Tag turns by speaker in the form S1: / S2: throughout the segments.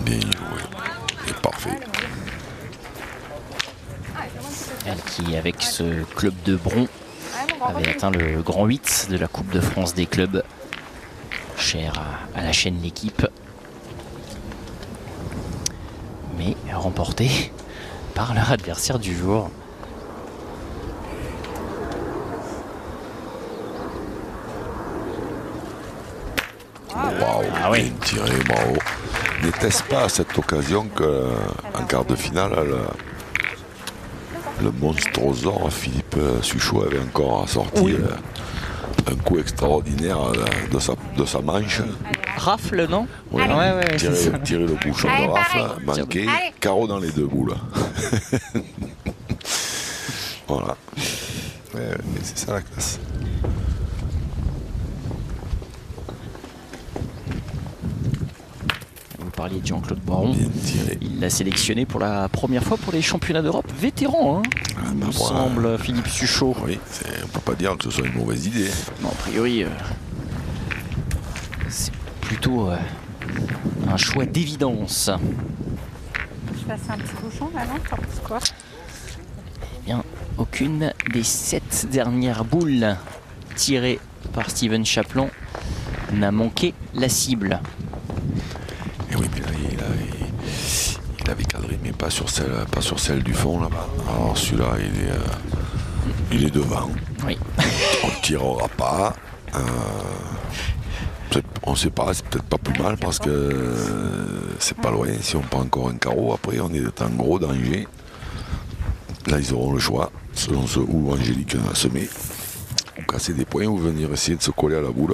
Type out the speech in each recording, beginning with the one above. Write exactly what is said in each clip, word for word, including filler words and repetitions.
S1: Bien joué. Et parfait.
S2: Elle qui, avec ce club de Bron, avait atteint le grand huit de la Coupe de France des clubs, cher à, à la chaîne L'équipe, mais remporté par leur adversaire du jour.
S1: Waouh,
S2: ah oui.
S1: Bien tiré, bravo. N'était-ce pas à cette occasion qu'en quart de finale, le, le monstrosaure Philippe Suchot avait encore sorti oui. euh, un coup extraordinaire de, de, sa, de sa manche.
S2: Rafle, non?
S1: Oui, ouais, ouais, ouais, tirer, tirer le bouchon de rafle, manqué, carreau dans les deux boules. Voilà. Ouais, ouais, c'est ça la classe.
S2: Vous parliez de Jean-Claude Boiron. Il l'a sélectionné pour la première fois pour les championnats d'Europe. Vétéran, hein, ah, il me semble, euh, Philippe Suchot.
S1: Oui, on ne peut pas dire que ce soit une mauvaise idée.
S2: Non, a priori, euh, c'est plutôt euh, un choix d'évidence.
S3: Je passe un petit bouchon là, non? T'en penses quoi?
S2: Eh bien, aucune des sept dernières boules tirées par Steven Chaplin n'a manqué la cible.
S1: Et oui, mais là, il, a, il, il avait cadré, mais pas sur celle, pas sur celle du fond là-bas. Alors celui-là, il est, euh, il est devant.
S2: Oui.
S1: On ne tirera pas. Euh, on ne sait pas, c'est peut-être pas plus mal parce que euh, c'est pas loin. Si on prend encore un carreau, après on est en gros danger. Là, ils auront le choix, selon ce où Angélique se met. Ou casser des points ou venir essayer de se coller à la boule.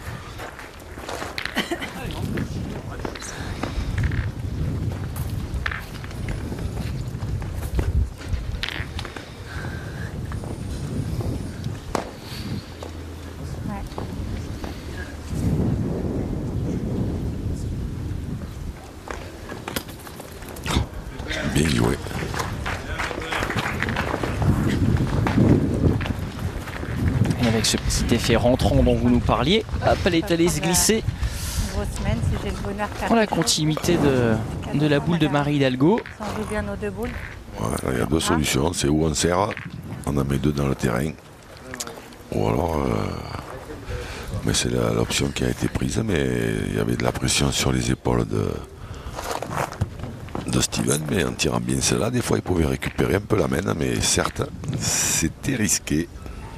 S1: Bien joué.
S2: Et avec ce petit effet rentrant dont vous nous parliez, hop, elle est allée se glisser dans la continuité de, de la boule de Marie Hidalgo.
S1: Voilà, il y a deux solutions, c'est où on serre, on en met deux dans le terrain, ou alors, euh, mais c'est l'option qui a été prise, mais il y avait de la pression sur les épaules de, de Steven, mais en tirant bien celle-là, des fois il pouvait récupérer un peu la main, mais certes, c'était risqué.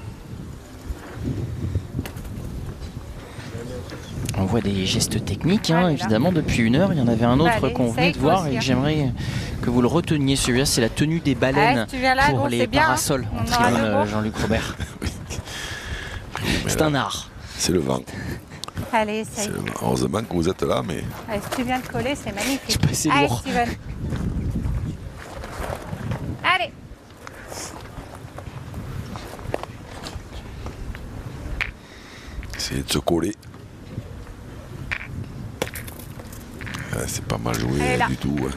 S2: On voit des gestes techniques, hein, évidemment, depuis une heure. Il y en avait un autre qu'on venait de voir et que j'aimerais que vous le reteniez. Celui-là, c'est la tenue des baleines
S3: là,
S2: pour
S3: gros,
S2: les
S3: bien,
S2: parasols en triangle, Jean-Luc Robert.
S1: Oui.
S2: C'est un art.
S1: C'est le vent.
S3: Allez, essaye.
S1: Heureusement que vous êtes là, mais...
S3: Allez, si tu viens de coller, c'est magnifique.
S2: C'est
S3: Allez,
S2: lourd.
S3: Steven. Allez.
S1: Essayez de se coller. Euh, c'est pas mal joué du tout. Ouais.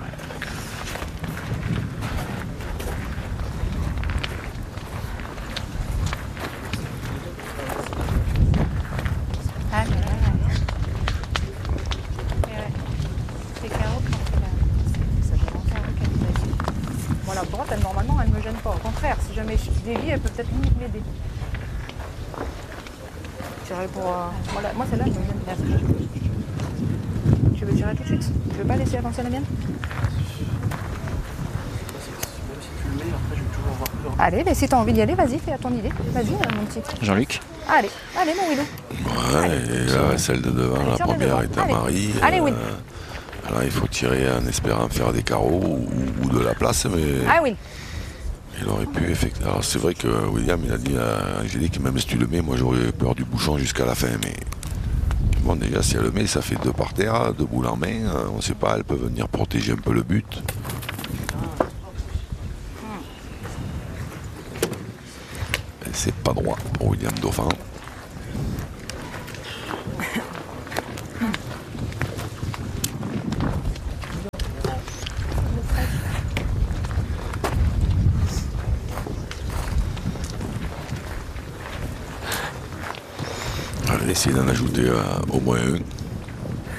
S3: La droite, elle, normalement, elle ne me gêne pas. Au contraire, si jamais je dévie, elle peut peut-être limite m'aider. Tirer pour... Euh... Voilà. Moi, celle-là, elle me gêne bien. Tu veux tirer tout de suite? Tu veux pas laisser avancer la mienne? Allez, mais si tu as envie d'y aller, vas-y, fais à ton idée. Vas-y, mon petit.
S2: Jean-Luc.
S3: Allez, allez, mon Willow.
S1: Ouais, allez. Et là, celle de devant, allez, la première est à Marie.
S3: Allez, Will.
S1: Euh... Alors il faut tirer en espérant faire des carreaux ou, ou de la place, mais
S3: ah, oui.
S1: Il aurait pu effectivement. Alors c'est vrai que William il a dit à Angélique, même si tu le mets, moi j'aurais peur du bouchon jusqu'à la fin, mais bon déjà si elle le met, ça fait deux par terre, deux boules en main, on ne sait pas, elle peut venir protéger un peu le but. Et c'est pas droit pour William Dauphin. Essayer d'en ajouter euh, au moins un.